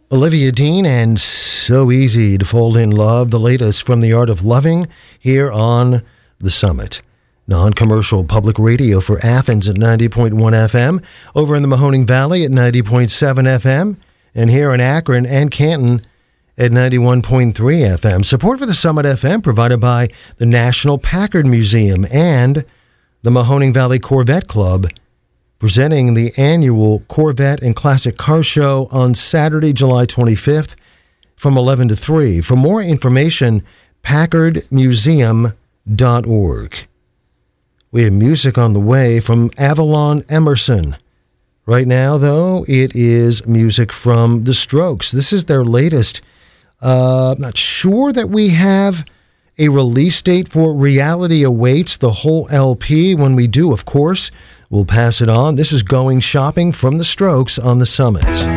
Olivia Dean and So Easy to Fall in Love, the latest from the Art of Loving here on The Summit. Non-commercial public radio for Athens at 90.1 FM, over in the Mahoning Valley at 90.7 FM, and here in Akron and Canton at 91.3 FM. Support for the Summit FM provided by the National Packard Museum and the Mahoning Valley Corvette Club, presenting the annual Corvette and Classic Car Show on Saturday, July 25th from 11 to 3. For more information, packardmuseum.org. We have music on the way from Avalon Emerson. Right now, though, it is music from The Strokes. This is their latest. Not sure that we have a release date for Reality Awaits, the whole LP. When we do, of course, we'll pass it on. This is Going Shopping from The Strokes on The Summit.